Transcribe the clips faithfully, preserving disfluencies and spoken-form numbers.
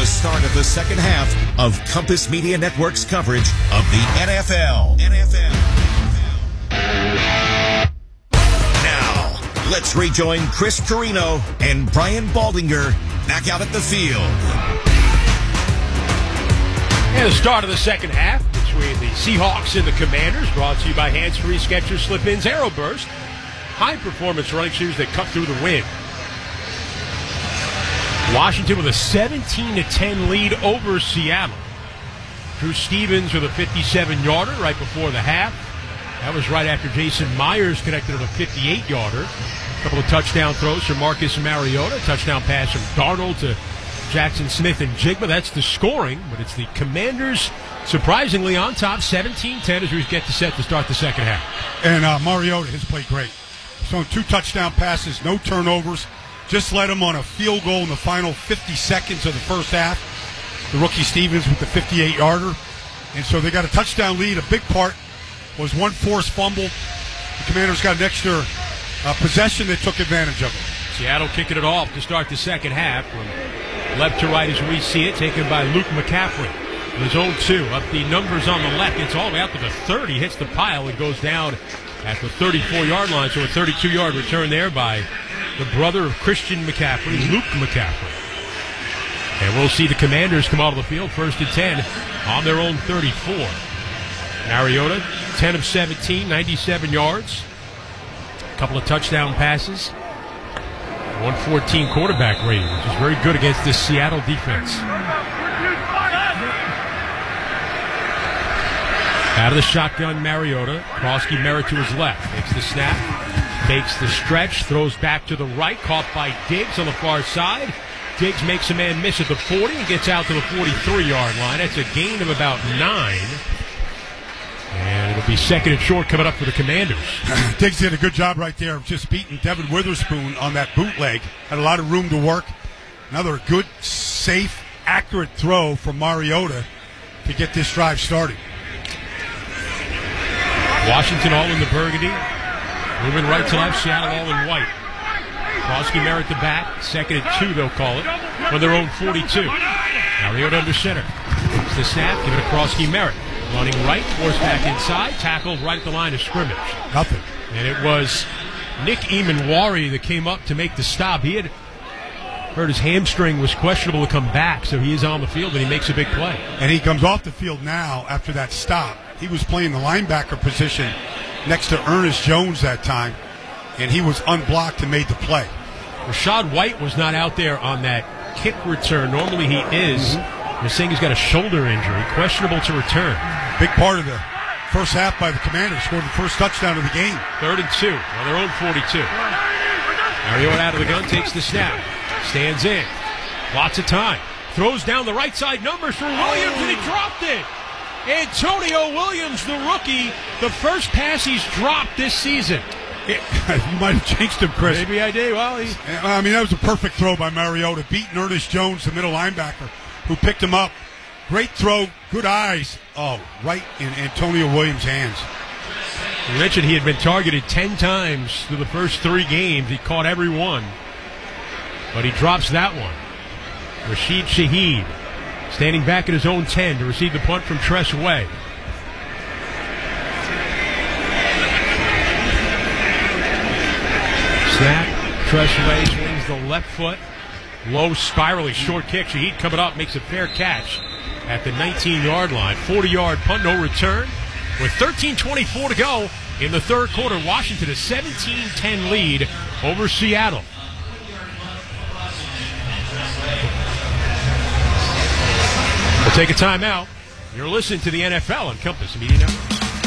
the start of the second half of Compass Media Network's coverage of the N F L. N F L. Now, let's rejoin Chris Carino and Brian Baldinger back out at the field. And the start of the second half between the Seahawks and the Commanders, brought to you by Hands-Free Skechers Slip-Ins Aeroburst, high-performance running shoes that cut through the wind. Washington with a seventeen to ten lead over Seattle. Drew Stevens with a fifty-seven-yarder right before the half. That was right after Jason Myers connected on a fifty-eight yarder. A couple of touchdown throws from Marcus Mariota. Touchdown pass from Darnold to Jackson Smith and Jigba. That's the scoring, but it's the Commanders surprisingly on top, seventeen ten, as we get to set to start the second half. And uh, Mariota has played great. So two touchdown passes, no turnovers. Just led him on a field goal in the final fifty seconds of the first half. The rookie Stevens with the fifty-eight-yarder. And so they got a touchdown lead. A big part was one forced fumble. The Commanders got an extra uh, possession that took advantage of it. Seattle kicking it off to start the second half. From left to right as we see it, taken by Luke McCaffrey. His own two. Up the numbers on the left. It's all the way out to the thirty. Hits the pile and goes down at the thirty-four-yard line. So a thirty-two-yard return there by the brother of Christian McCaffrey, Luke McCaffrey. And we'll see the Commanders come out of the field first and ten on their own thirty-four. Mariota, ten of seventeen, ninety-seven yards. A couple of touchdown passes. one fourteen quarterback rating, which is very good against this Seattle defense. Out of the shotgun, Mariota. Krosky Merritt to his left. Takes the snap. Takes the stretch. Throws back to the right. Caught by Diggs on the far side. Diggs makes a man miss at the forty and gets out to the forty-three-yard line. That's a gain of about nine. And it'll be second and short coming up for the Commanders. Diggs did a good job right there of just beating Devin Witherspoon on that bootleg. Had a lot of room to work. Another good, safe, accurate throw from Mariota to get this drive started. Washington all in the burgundy. Moving right to left, Seattle all in white. Krosky Merritt the back. Second and two, they'll call it, on their own forty-two. Mariota under center. It's the snap, give it to Krosky Merritt. Running right, forced back inside, tackled right at the line of scrimmage. Nothing. And it was Nick Emanwari that came up to make the stop. He had heard his hamstring was questionable to come back, so he is on the field, and he makes a big play. And he comes off the field now after that stop. He was playing the linebacker position next to Ernest Jones that time, and he was unblocked and made the play. Rachaad White was not out there on that kick return. Normally he is. Mm-hmm. They're saying he's got a shoulder injury, questionable to return. Big part of the first half by the Commanders, scored the first touchdown of the game. Third and two on their own forty-two. Mariota out of the gun, takes the snap, stands in, lots of time, throws down the right side numbers for Williams, and he dropped it. Antonio Williams, the rookie, the first pass he's dropped this season. It, you might have changed him, Chris. Maybe I did. Well, he... I mean, that was a perfect throw by Mariota, beating Ernest Jones, the middle linebacker, who picked him up. Great throw, good eyes. Oh, right in Antonio Williams' hands. You mentioned he had been targeted ten times through the first three games. He caught every one, but he drops that one. Rashid Shaheed standing back at his own ten to receive the punt from Tress Way. Snap, Tress Way swings the left foot. Low, spiraling, short kick. Shaheed coming up, makes a fair catch at the nineteen-yard line. forty-yard punt, no return. With thirteen twenty-four to go in the third quarter, Washington a seventeen ten lead over Seattle. We'll take a timeout. You're listening to the N F L on Compass Media Network.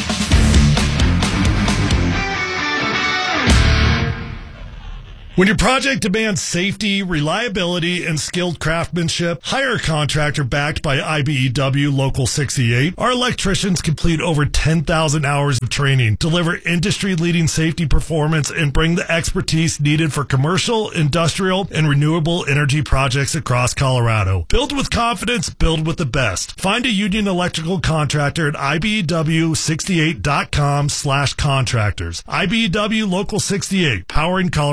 When your project demands safety, reliability, and skilled craftsmanship, hire a contractor backed by I B E W Local sixty-eight. Our electricians complete over ten thousand hours of training, deliver industry-leading safety performance, and bring the expertise needed for commercial, industrial, and renewable energy projects across Colorado. Build with confidence, build with the best. Find a union electrical contractor at I B E W sixty-eight dot com slash contractors. I B E W Local sixty-eight, powering Colorado's future.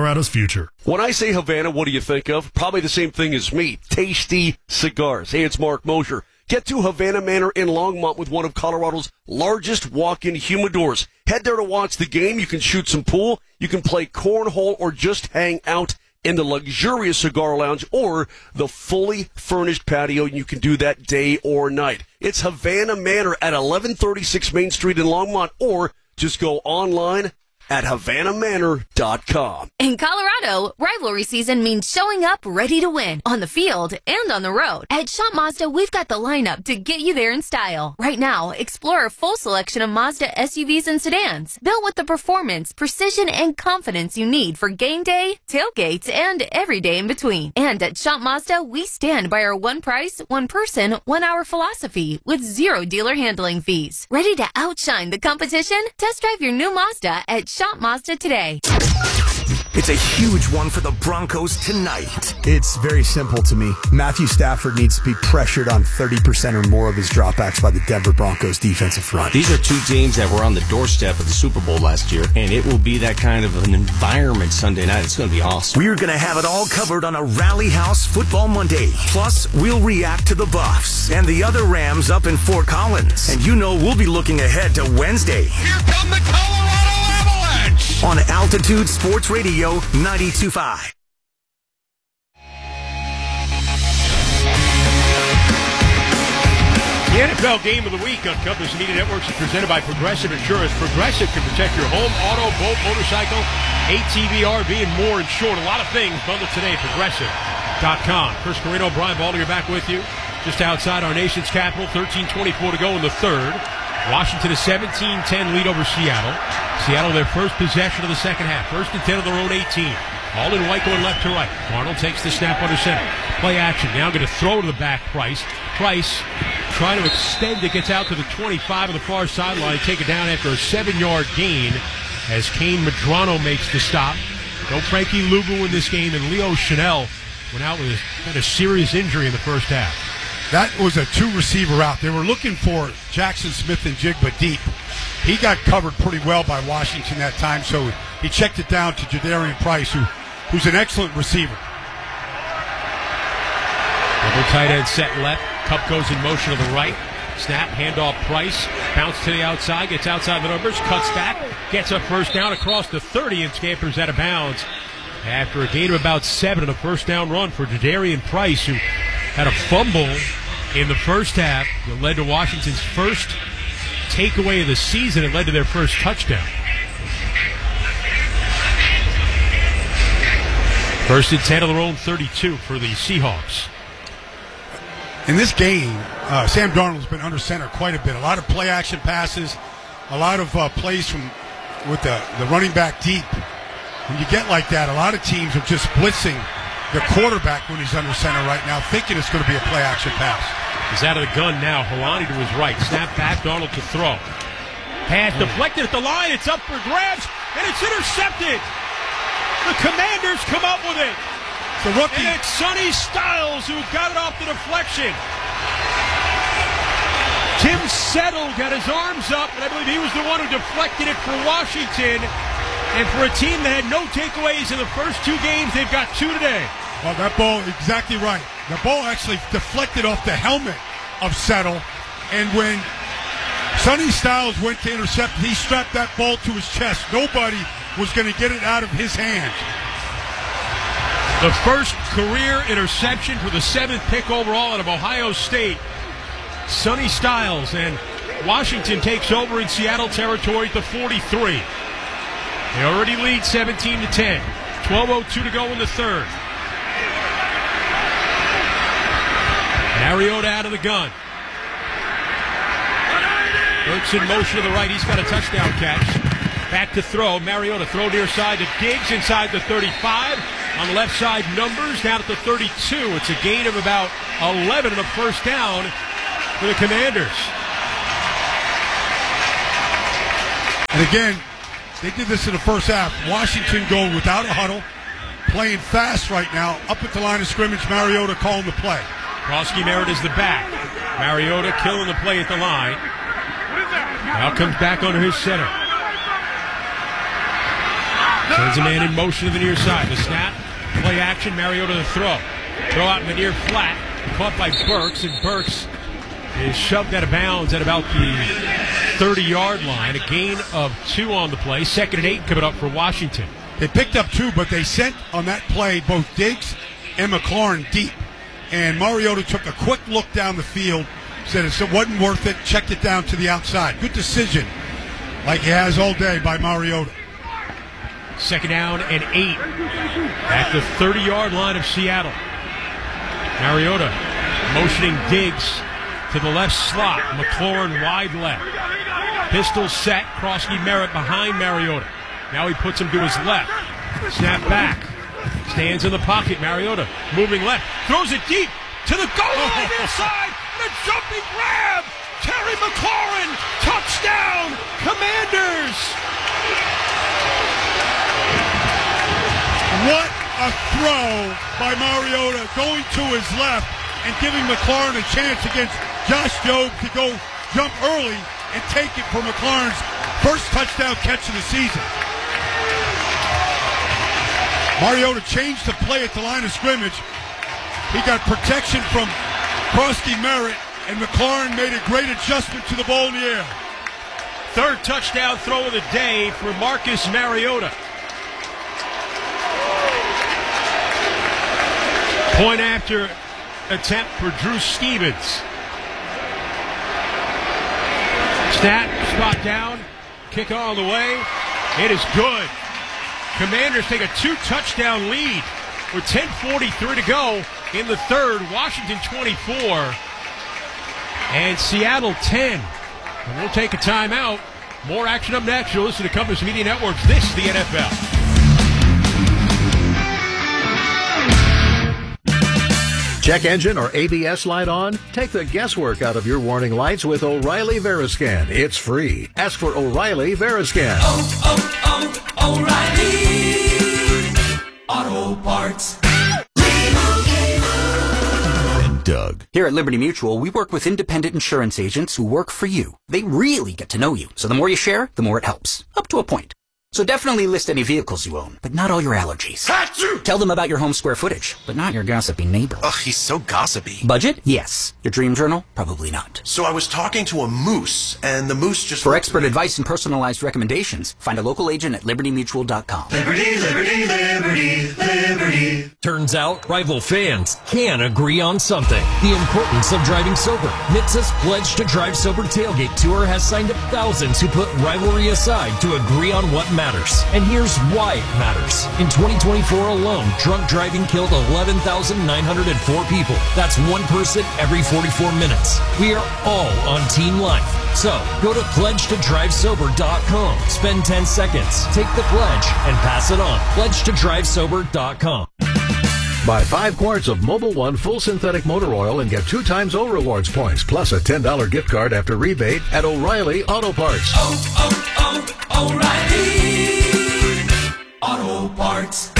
future. When I say Havana, what do you think of? Probably the same thing as me. Tasty cigars. Hey, it's Mark Mosher. Get to Havana Manor in Longmont with one of Colorado's largest walk-in humidors. Head there to watch the game. You can shoot some pool. You can play cornhole or just hang out in the luxurious cigar lounge or the fully furnished patio. You can do that day or night. It's Havana Manor at eleven thirty-six Main Street in Longmont, or just go online at Havana Manor dot com. In Colorado, rivalry season means showing up ready to win on the field and on the road. At Shop Mazda, we've got the lineup to get you there in style. Right now, explore a full selection of Mazda S U Vs and sedans, built with the performance, precision, and confidence you need for game day, tailgates, and every day in between. And at Shop Mazda, we stand by our one price, one person, one hour philosophy with zero dealer handling fees. Ready to outshine the competition? Test drive your new Mazda at Shop Mazda today. It's a huge one for the Broncos tonight. It's very simple to me. Matthew Stafford needs to be pressured on thirty percent or more of his dropbacks by the Denver Broncos defensive front. These are two teams that were on the doorstep of the Super Bowl last year, and it will be that kind of an environment Sunday night. It's going to be awesome. We're going to have it all covered on a Rally House Football Monday. Plus, we'll react to the Buffs and the other Rams up in Fort Collins. And you know we'll be looking ahead to Wednesday. Here come the Colorado Avalanche! On Altitude Sports Radio ninety-two point five. The N F L Game of the Week on Compass Media Networks is presented by Progressive Insurance. Progressive can protect your home, auto, boat, motorcycle, A T V, R V, and more insured. A lot of things bundled today. Progressive dot com. Chris Carrino, Brian Baldinger back with you. Just outside our nation's capital, thirteen twenty-four to go in the third. Washington a seventeen ten lead over Seattle. Seattle their first possession of the second half. First and ten of their own eighteen. All in white going left to right. Arnold takes the snap under center. Play action. Now going to throw to the back. Price. Price trying to extend it. Gets out to the twenty-five on the far sideline. Take it down after a seven-yard gain as Kane Medrano makes the stop. No Frankie Luvu in this game, and Leo Chanel went out with a kind of serious injury in the first half. That was a two-receiver route. They were looking for Jackson Smith and Jigba deep. He got covered pretty well by Washington that time, so he checked it down to Jadarian Price, who, who's an excellent receiver. Double tight end set left. Cup goes in motion to the right. Snap, handoff Price. Bounce to the outside, gets outside the numbers, cuts back, gets a first down across the thirty and scampers out of bounds. After a gain of about seven and a first down run for Jadarian Price, who had a fumble in the first half that led to Washington's first takeaway of the season. It led to their first touchdown. First and ten of their own thirty-two for the Seahawks. In this game, uh, Sam Darnold's been under center quite a bit. A lot of play-action passes, a lot of uh, plays from with the, the running back deep. When you get like that, a lot of teams are just blitzing the quarterback when he's under center right now, thinking it's going to be a play-action pass. He's out of the gun now. Helani to his right. Snap back, Darnold to throw. Pass deflected at the line. It's up for grabs, and it's intercepted. The Commanders come up with it. The rookie. And it's Sonny Styles who got it off the deflection. Tim Settle got his arms up, and I believe he was the one who deflected it for Washington. And for a team that had no takeaways in the first two games, they've got two today. Well, that ball, exactly right. The ball actually deflected off the helmet of Settle. And when Sonny Styles went to intercept, he strapped that ball to his chest. Nobody was going to get it out of his hands. The first career interception for the seventh pick overall out of Ohio State. Sonny Styles, and Washington takes over in Seattle territory at the forty-three. They already lead seventeen to ten. twelve oh two to go in the third. Mariota out of the gun. Burks in motion to the right. He's got a touchdown catch. Back to throw. Mariota throw near side to Diggs inside the thirty-five. On the left side, Numbers down at the thirty-two. It's a gain of about eleven and a first down for the Commanders. And again, they did this in the first half. Washington going without a huddle, playing fast right now. Up at the line of scrimmage, Mariota calling the play. Krosky Merritt is the back. Mariota killing the play at the line. Now comes back under his center. Sends a man in motion to the near side. The snap, play action, Mariota the throw. Throw out in the near flat. Caught by Burks, and Burks is shoved out of bounds at about the thirty-yard line. A gain of two on the play. Second and eight coming up for Washington. They picked up two, but they sent on that play both Diggs and McLaurin deep. And Mariota took a quick look down the field, said it wasn't worth it, checked it down to the outside. Good decision, like he has all day by Mariota. Second down and eight at the thirty-yard line of Seattle. Mariota motioning Diggs to the left slot. McLaurin wide left. Pistol set. Krosky Merritt behind Mariota. Now he puts him to his left. Snap back. Stands in the pocket. Mariota moving left. Throws it deep to the goal line inside. And a jumping grab. Terry McLaurin. Touchdown. Commanders. What a throw by Mariota, going to his left and giving McLaurin a chance against Josh Jobe to go jump early and take it for McLaurin's first touchdown catch of the season. Mariota changed the play at the line of scrimmage. He got protection from Krosky Merritt, and McLaurin made a great adjustment to the ball in the air. Third touchdown throw of the day for Marcus Mariota. Point after attempt for Drew Stevens. Snap, spot down, kick on the way. It is good. Commanders take a two-touchdown lead with ten forty-three to go in the third. Washington twenty-four and Seattle ten. And we'll take a timeout. More action up next. You'll listen to Compass Media Networks. This is the N F L. Check engine or A B S light on? Take the guesswork out of your warning lights with O'Reilly Veriscan. It's free. Ask for O'Reilly Veriscan. Oh, oh, oh, O'Reilly Auto Parts. And Doug. Here at Liberty Mutual, we work with independent insurance agents who work for you. They really get to know you. So the more you share, the more it helps. Up to a point. So definitely list any vehicles you own, but not all your allergies. Achoo! Tell them about your home square footage, but not your gossipy neighbor. Ugh, he's so gossipy. Budget? Yes. Your dream journal? Probably not. So I was talking to a moose, and the moose just... For expert advice and personalized recommendations, find a local agent at liberty mutual dot com. Liberty, liberty, liberty, liberty. Turns out, rival fans can agree on something. The importance of driving sober. N H T S A's Pledge to Drive Sober Tailgate Tour has signed up thousands who put rivalry aside to agree on what matters. And here's why it matters. In twenty twenty-four alone, drunk driving killed eleven thousand nine hundred four people. That's one person every forty-four minutes. We are all on team life. So, go to pledge to drive sober dot com. Spend ten seconds, take the pledge, and pass it on. pledge to drive sober dot com. Buy five quarts of Mobil One full synthetic motor oil and get two times O Rewards points, plus a ten dollars gift card after rebate at O'Reilly Auto Parts. Oh, oh, oh, O'Reilly Auto Parts.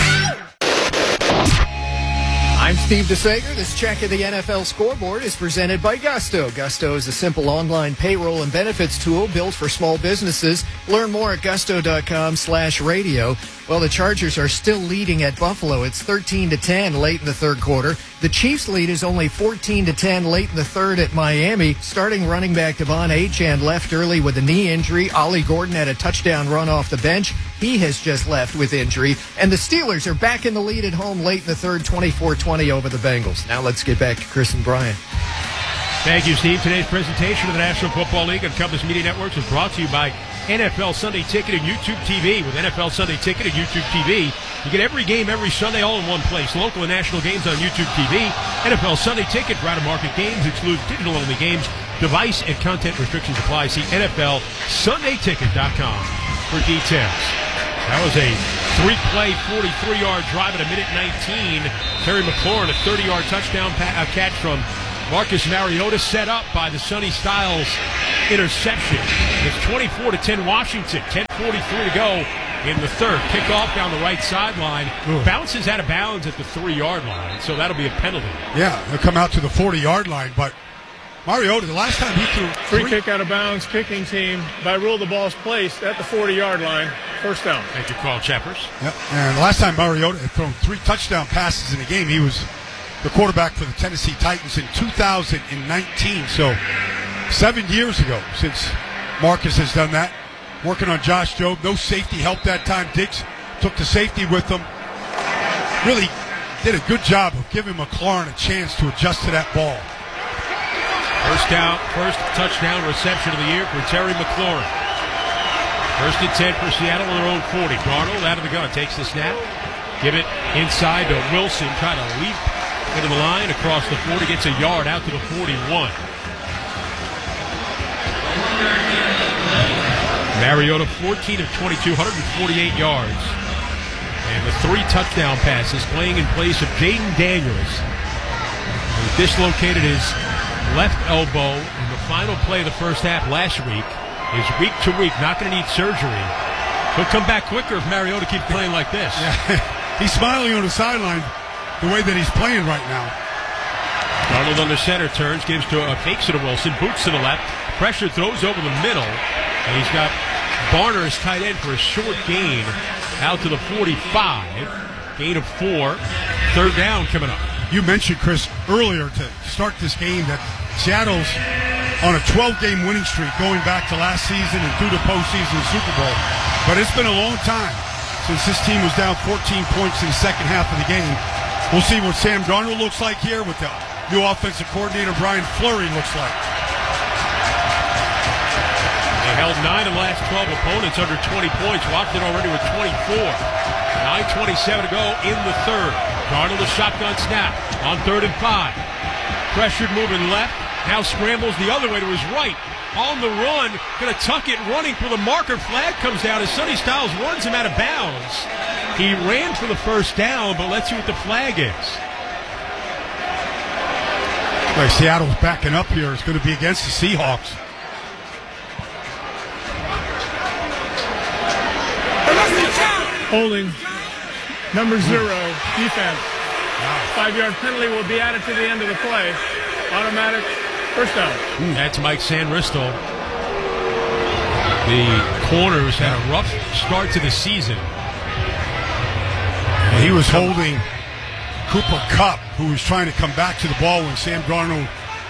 I'm Steve DeSager. This check of the N F L scoreboard is presented by Gusto. Gusto is a simple online payroll and benefits tool built for small businesses. Learn more at gusto dot com slash radio. Well, the Chargers are still leading at Buffalo. It's thirteen to ten late in the third quarter. The Chiefs' lead is only fourteen to ten late in the third at Miami. Starting running back Devon Achane left early with a knee injury. Ollie Gordon had a touchdown run off the bench. He has just left with injury. And the Steelers are back in the lead at home late in the third, twenty-four twenty over the Bengals. Now let's get back to Chris and Brian. Thank you, Steve. Today's presentation of the National Football League on Compass Media Networks is brought to you by N F L Sunday Ticket and YouTube T V. With N F L Sunday Ticket and YouTube T V, you get every game every Sunday all in one place. Local and national games on YouTube T V. N F L Sunday Ticket, out-of-market games, excludes digital-only games. Device and content restrictions apply. See N F L Sunday Ticket dot com for details. That was a three-play, forty-three-yard drive at a minute nineteen. Terry McLaurin, a thirty-yard touchdown pa- uh, catch from Marcus Mariota, set up by the Sonny Styles interception. It's twenty-four to ten Washington. ten forty-three to go in the third. Kickoff down the right sideline. Ooh. Bounces out of bounds at the three-yard line, so that'll be a penalty. Yeah, they'll come out to the forty-yard line, but Mariota, the last time he threw... Free three- kick out of bounds, kicking team. By rule, the ball's placed at the forty-yard line. First down. Thank you, Carl Chappers. Yep. And last time Mariota had thrown three touchdown passes in a game, he was the quarterback for the Tennessee Titans in two thousand nineteen. So seven years ago since Marcus has done that. Working on Josh Jobe. No safety help that time. Diggs took the safety with him. Really did a good job of giving McLaurin a chance to adjust to that ball. First down, first touchdown reception of the year for Terry McLaurin. First and ten for Seattle on their own forty. Darnold out of the gun, takes the snap. Give it inside to Wilson, trying to leap into the line across the forty, gets a yard out to the forty-one. Mariota, fourteen of twenty-two, one hundred forty-eight yards. And the three touchdown passes, playing in place of Jaden Daniels, who dislocated his left elbow in the final play of the first half last week. Is week to week, not going to need surgery. He'll come back quicker if Mariota keeps playing like this. Yeah. He's smiling on the sideline the way that he's playing right now. Darnold under center, turns, gives to a fakes to Wilson, boots to the left, pressure throws over the middle, and he's got Barner as tight end for a short gain out to the forty-five. Gain of four. Third down coming up. You mentioned, Chris, earlier to start this game that Seattle's on a twelve-game winning streak going back to last season and through the postseason and Super Bowl. But it's been a long time since this team was down fourteen points in the second half of the game. We'll see what Sam Darnold looks like here, what the new offensive coordinator Brian Fleury looks like. They held nine of the last twelve opponents under twenty points. Washington already with twenty-four. nine twenty-seven to go in the third. Darnold a shotgun snap on third and five. Pressured moving left. Now scrambles the other way to his right. On the run. Going to tuck it, running for the marker. Flag comes down as Sonny Styles runs him out of bounds. He ran for the first down, but let's see what the flag is. Like Seattle's backing up here. It's going to be against the Seahawks. Holding. Number zero, defense. Five-yard penalty will be added to the end of the play. Automatic first down. That's Mike Sanristel. The corners had a rough start to the season. And he was holding Cooper Kupp, who was trying to come back to the ball when Sam Darnold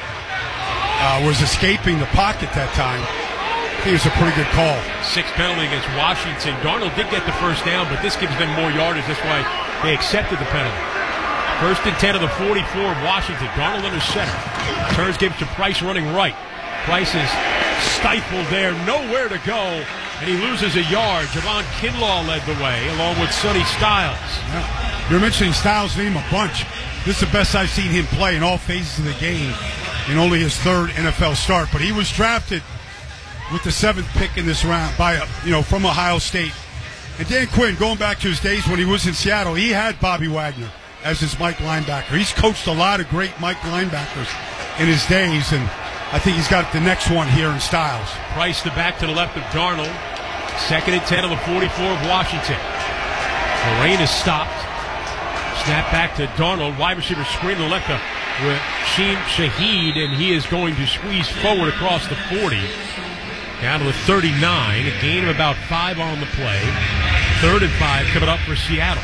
uh, was escaping the pocket that time. I think it's a pretty good call. Sixth penalty against Washington. Darnold did get the first down, but this gives them more yardage. That's why they accepted the penalty. First and ten of the forty-four of Washington. Darnold under center. Turns, gives to Price running right. Price is stifled there, nowhere to go, and he loses a yard. Javon Kinlaw led the way, along with Sonny Styles. Yeah. You're mentioning Styles' name a bunch. This is the best I've seen him play in all phases of the game in only his third N F L start. But he was drafted with the seventh pick in this round by, you know, from Ohio State. And Dan Quinn, going back to his days when he was in Seattle, he had Bobby Wagner as his Mike linebacker. He's coached a lot of great Mike linebackers in his days, and I think he's got the next one here in Styles. Price the back to the left of Darnold. Second and ten of the forty-four of Washington. The rain is stopped. Snap back to Darnold. Wide receiver screen to the left of Rashim Shaheed, and he is going to squeeze forward across the forty. Down to the thirty-nine. A gain of about five on the play. Third and five coming up for Seattle.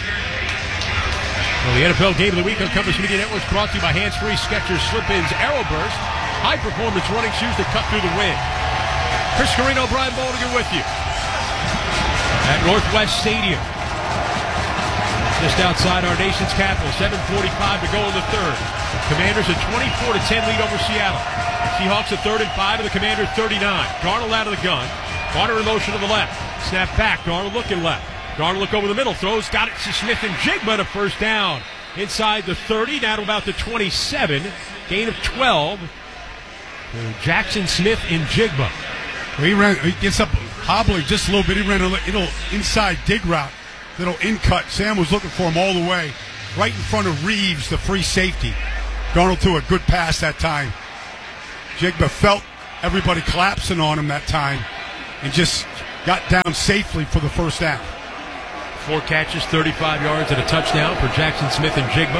Well, the N F L Game of the Week on Compass Media Network is brought to you by Hands-Free Skechers Slip-Ins Aeroburst. High-performance running shoes that cut through the wind. Chris Carino, Brian Baldinger with you at Northwest Stadium. Just outside our nation's capital. seven forty-five to go in the third. Commanders a twenty-four to ten lead over Seattle. Seahawks a third and five, and the Commanders thirty-nine. Darnold out of the gun. Barner in motion to the left. Snap back. Darnold looking left. Darnold look over the middle. Throws. Got it to Smith and Jigba to first down. Inside the thirty. Down to about the twenty-seven. Gain of twelve. Jackson Smith and Jigba. He ran. He gets up hobbling just a little bit. He ran a little inside dig route. Little in cut. Sam was looking for him all the way. Right in front of Reeves, the free safety. Darnold threw a good pass that time. Jigba felt everybody collapsing on him that time and just got down safely for the first down. Four catches, thirty-five yards, and a touchdown for Jackson Smith and Jigba.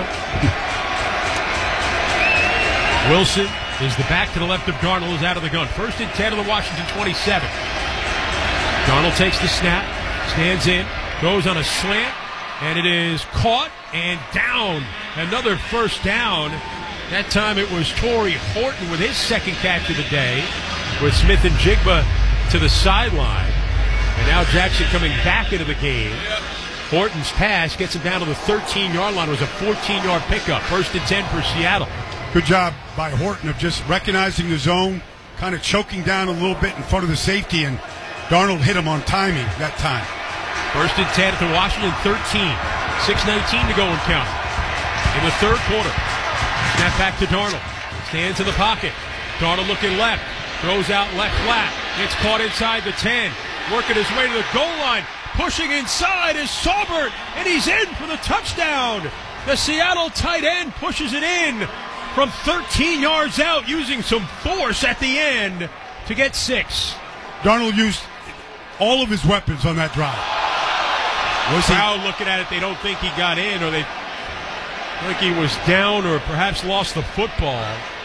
Wilson is the back to the left of Darnold, is out of the gun. First and ten of the Washington twenty-seven. Darnold takes the snap, Stands in, goes on a slant, and it is caught and down. Another first down. That time it was Torrey Horton with his second catch of the day, with Smith and Jigba to the sideline. And now Jackson coming back into the game. Horton's pass gets him down to the thirteen-yard line. It was a fourteen-yard pickup. First and ten for Seattle. Good job by Horton of just recognizing the zone, kind of choking down a little bit in front of the safety, and Darnold hit him on timing that time. First and ten at the Washington thirteen. six nineteen to go and count. In the third quarter. Snap back to Darnold. Stands in the pocket. Darnold looking left. Throws out left flat. It's caught inside the ten. Working his way to the goal line. Pushing inside is Saubert. And he's in for the touchdown. The Seattle tight end pushes it in from thirteen yards out, using some force at the end to get six. Darnold used all of his weapons on that drive. Was crowd looking at it, they don't think he got in, or they think he was down, or perhaps lost the football.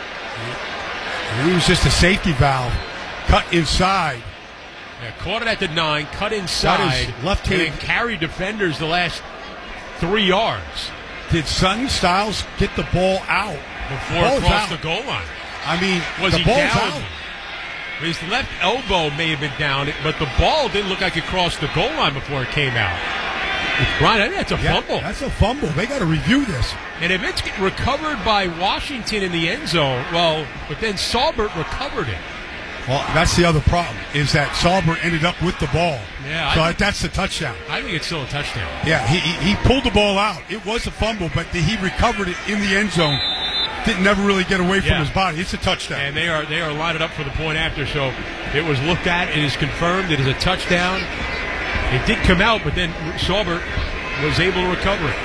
He was just a safety valve. Cut inside. Yeah, caught it at the nine, cut inside, left hand, and carried defenders the last three yards. Did Sutton Styles get the ball out before it crossed the goal line? I mean, was the he ball's down? out. His left elbow may have been down, but the ball didn't look like it crossed the goal line before it came out. Brian, I think that's a yeah, fumble. That's a fumble. They got to review this. And if it's recovered by Washington in the end zone, well, but then Saubert recovered it. Well, that's the other problem, is that Saubert ended up with the ball. Yeah, so I, that's the touchdown. I think it's still a touchdown. Yeah, he, he he pulled the ball out. It was a fumble, but he recovered it in the end zone. Didn't never really get away from yeah. his body. It's a touchdown. And they are they are lined up for the point after. So it was looked at. It is confirmed. It is a touchdown. It did come out, but then Saubert was able to recover it.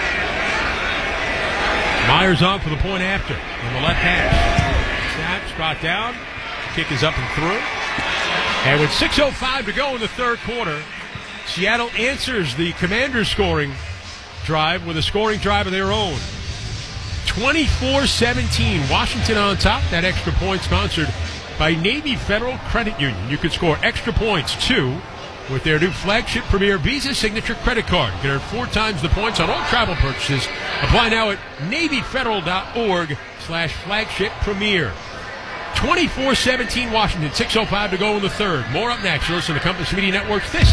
Myers on for the point after on the left hash. Snap, brought down. Kick is up and through. And with six oh five to go in the third quarter, Seattle answers the Commanders' scoring drive with a scoring drive of their own. twenty-four seventeen, Washington on top. That extra point sponsored by Navy Federal Credit Union. You can score extra points, too, with their new flagship Premier Visa Signature Credit Card. You can earn four times the points on all travel purchases. Apply now at NavyFederal.org slash flagship premier. twenty-four seventeen Washington, six oh five to go in the third. More up next. You're listening to Compass Media Network's This